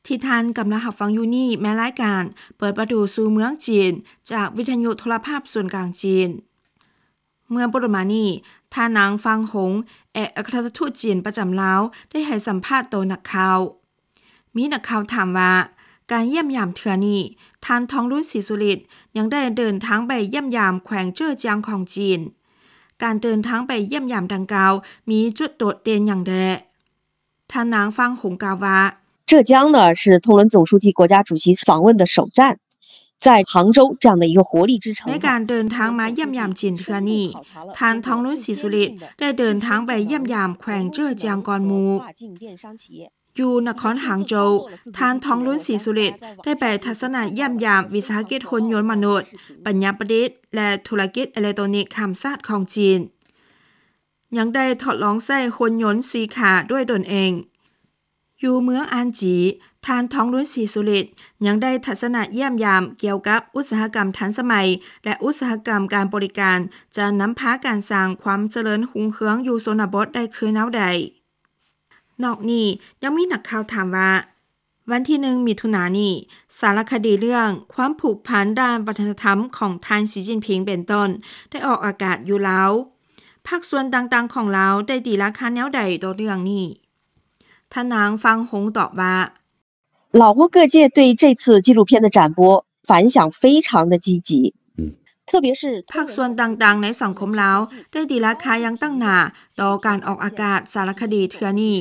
ที่ท่านกำลังรับฟังอยู่นี่แม่รายการเปิดประตูสู่เมืองจีนจากวิทยุโทรภาพส่วนกลางจีนเมื่อปรมานี้ท่านางฟางหงเอกอัครราชทูตจีนประจำลาวได้ให้สัมภาษณ์โตนักข่าวมีนักข่าวถามว่าการเยี่ยมยามเทื่อนี้ท่านทองรุ่นศรีสุริตยังได้เดินทางไปเยี่ยมยามแขวงเจ้อเจียงของจีนการเดินทางไปเยี่ยมยามดังกล่าวมีจุดโดดเด่นอย่างใดท่านางฟางหงกล่าวว่า浙江呢是通伦总书记国家主席访问的首站，在杭州这样的一个活力之城。 ในการเดินทางมาเยี่ยมยามจีนเทื่อนี้ท่านทองรุ่นศรีสุริตได้เดินทางไปเยี่ยมยามแขวงเจ้อเจียงกอนหมู่อยู่นครหางโจวท่านทองรุ่นศรีสุริตได้ไปทัศนเยี่ยมยามวิสาหกิจหุ่นยนต์มนุษย์ปัญญาประดิษฐ์และธุรกิจอิเล็กทรอนิกส์ข้ามชาติของจีนยังได้ทดลองใช้หุ่นยนต์สีขาด้วยตนเองอยู่เมืองอันจีท่านทองรุ่นศรีสุริตยังได้ทัศนเยี่ยมยามเกี่ยวกับอุตสาหกรรมทันสมัยและอุตสาหกรรมการบริการจะนำพาการสร้างความเจริญรุ่งเรืองอยู่ชนบทได้คือแนวใดนอกนี้ยังมีนักข่าวถามว่าวันที่1มิถุนายนนี้สารคดีเรื่องความผูกพันด้านวัฒนธรรมของท่านสีจิ้นผิงเป็นต้นได้ออกอากาศอยู่แล้วภาคส่วนต่างๆของลาวได้ตีราคาแนวใดต่อเรื่องนี้ท่านางฟังหงตอบว่า老挝各界对这次纪录片的展播反响非常的积极特别是ภาคส่วนต่างๆในสังคมลาวได้ตีราคาอย่างตั้งหน้าต่อการออกอากาศสารคดีเทื่อนี้